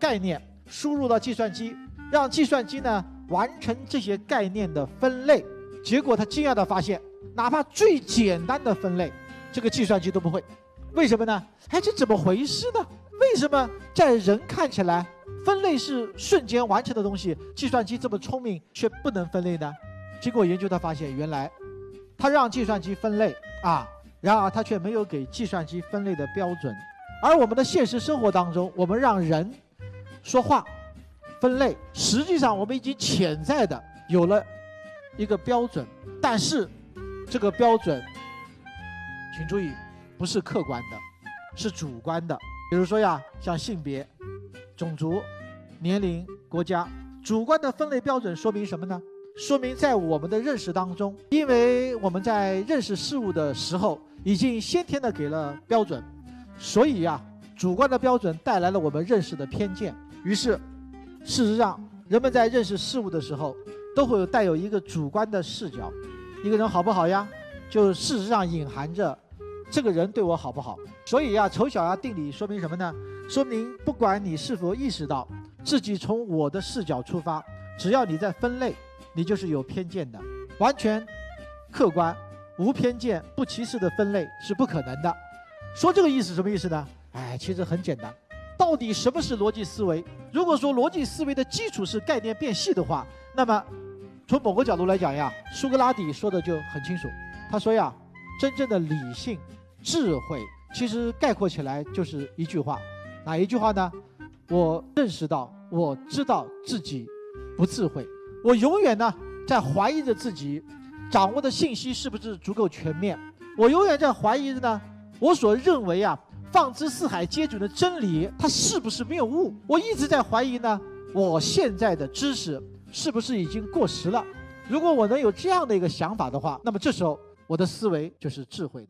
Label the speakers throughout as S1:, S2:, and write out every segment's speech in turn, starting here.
S1: 概念输入到计算机，让计算机呢完成这些概念的分类。结果他惊讶地发现，哪怕最简单的分类，这个计算机都不会。为什么呢？哎，这怎么回事呢？为什么在人看起来分类是瞬间完成的东西，计算机这么聪明却不能分类呢？经过研究，他发现原来他让计算机分类啊，然而他却没有给计算机分类的标准。而我们的现实生活当中，我们让人说话分类，实际上我们已经潜在的有了一个标准，但是这个标准请注意不是客观的，是主观的。比如说呀，像性别、种族、年龄、国家，主观的分类标准说明什么呢？说明在我们的认识当中，因为我们在认识事物的时候已经先天的给了标准，所以呀，主观的标准带来了我们认识的偏见。于是事实上人们在认识事物的时候都会带有一个主观的视角。一个人好不好呀，就事实上隐含着这个人对我好不好。所以呀，丑小鸭定理说明什么呢？说明不管你是否意识到自己从我的视角出发，只要你在分类，你就是有偏见的。完全客观无偏见不歧视的分类是不可能的。说这个意思什么意思呢？哎，其实很简单，到底什么是逻辑思维？如果说逻辑思维的基础是概念变细的话，那么从某个角度来讲呀，苏格拉底说的就很清楚。他说呀，真正的理性智慧其实概括起来就是一句话。哪一句话呢？我认识到，我知道自己不智慧。我永远呢在怀疑着自己掌握的信息是不是足够全面。我永远在怀疑着呢，我所认为啊放之四海皆准的真理，它是不是谬误？我一直在怀疑呢，我现在的知识是不是已经过时了？如果我能有这样的一个想法的话，那么这时候我的思维就是智慧的。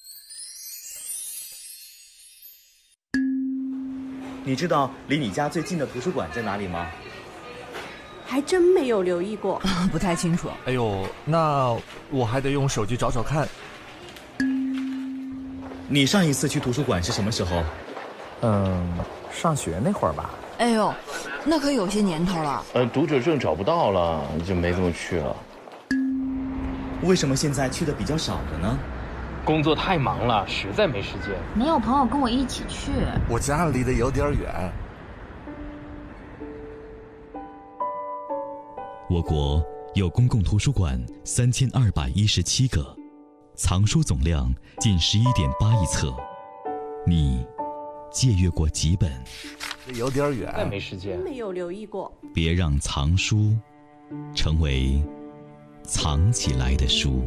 S2: 你知道离你家最近的图书馆在哪里吗？
S3: 还真没有留意过，
S4: 不太清楚。
S5: 哎呦，那我还得用手机找找看。
S2: 你上一次去图书馆是什么时候？
S6: 上学那会儿吧。
S4: 哎呦，那可有些年头了。
S7: 读者证找不到了，就没怎么去了。
S2: 为什么现在去的比较少了呢？
S7: 工作太忙了，实在没时间。
S8: 没有朋友跟我一起去。
S5: 我家离得有点远。
S9: 我国有公共图书馆3217个，藏书总量近11.8亿册。你借阅过几本？
S5: 有点远，
S7: 实在没时间。
S3: 没有留意过。
S9: 别让藏书成为藏起来的书。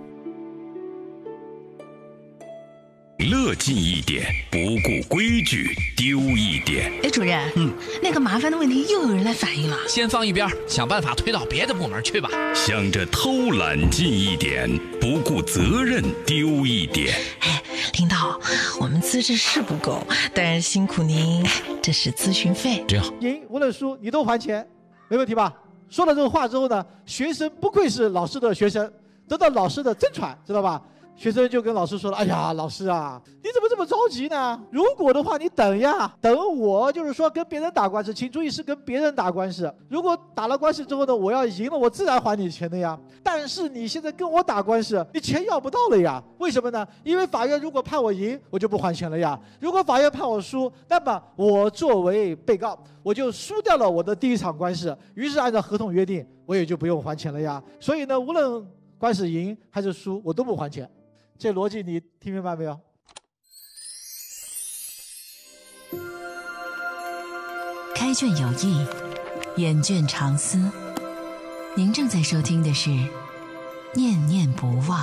S10: 乐近一点，不顾规矩丢一点。
S8: 哎，主任，那个麻烦的问题又有人来反映了。
S11: 先放一边，想办法推到别的部门去吧。
S10: 想着偷懒近一点，不顾责任丢一点。
S8: 哎，领导，我们资质是不够，但辛苦您，这是咨询费。
S11: 这样，
S1: 赢无论输你都还钱，没问题吧？说了这个话之后呢，学生不愧是老师的学生，得到老师的真传，知道吧？学生就跟老师说了：“哎呀，老师啊，你怎么这么着急呢？如果的话，你等呀，等我就是说跟别人打官司，请注意是跟别人打官司。如果打了官司之后呢，我要赢了，我自然还你钱的呀。但是你现在跟我打官司，你钱要不到了呀？为什么呢？因为法院如果判我赢，我就不还钱了呀。如果法院判我输，那么我作为被告，我就输掉了我的第一场官司，于是按照合同约定，我也就不用还钱了呀。所以呢，无论官司赢还是输，我都不还钱。”这逻辑你听明白没有？
S12: 开卷有益，眼卷常思。您正在收听的是《念念不忘》。